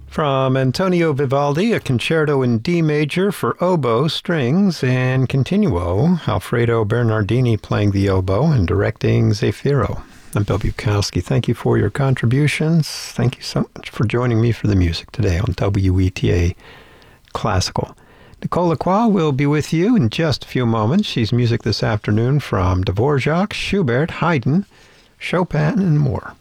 From Antonio Vivaldi, a concerto in D major for oboe, strings, and continuo, Alfredo Bernardini playing the oboe and directing Zafiro. I'm Bill Bukowski. Thank you for your contributions. Thank you so much for joining me for the music today on WETA Classical. Nicole Lacroix will be with you in just a few moments. She's music this afternoon from Dvorak, Schubert, Haydn, Chopin, and more.